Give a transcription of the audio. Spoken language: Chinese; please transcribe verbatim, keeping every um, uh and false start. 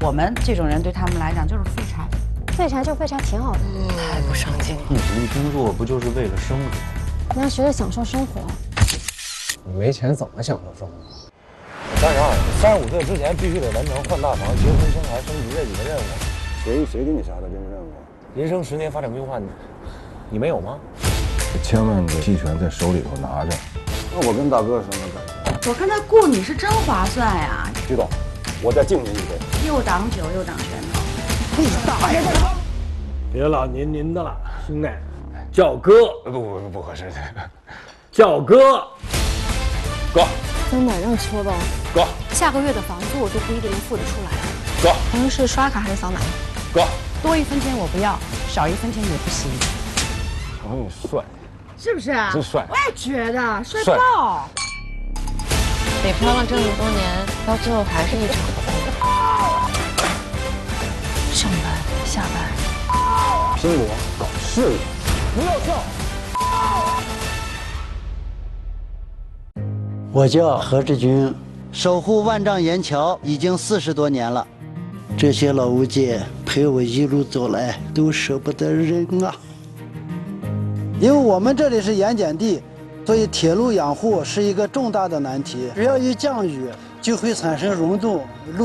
我们这种人对他们来讲就是废柴。 废柴就废柴，挺好的。 太不上进了。 你努力工作不就是为了生活？ 你要学着享受生活。 你没钱怎么享受生活？ 三十二，三十五岁之前必须得完成换大房、结婚、生孩、升级这几个任务。 谁谁给你下的这个任务？ 人生十年发展规划，你你没有吗？ 千万个期权在手里头拿着。那我跟大哥什么感我看他雇你是真划算呀！ 觉？徐总，我再敬您一杯。 又挡酒又挡拳头。 你大爷！ 别老您您的了，兄弟，叫哥。 不不不不合适， 叫哥。 哥。 真的让戳吧。 哥。 下个月的房租我都不一定能付得出来。 哥。 您是刷卡还是扫码？ 哥。 多一分钱我不要，少一分钱也不行。 我说你帅， 是不是啊？ 真帅！ 我也觉得帅爆。 北漂了这么多年，到最后还是一场空。上班下班， 拼搏搞事业，不要笑。 我叫何志军，守护万丈岩桥已经四十多年了。这些老物件陪我一路走来，都舍不得扔啊。因为我们这里是盐碱地，所以铁路养护是一个重大的难题。只要一降雨，就会产生溶洞。路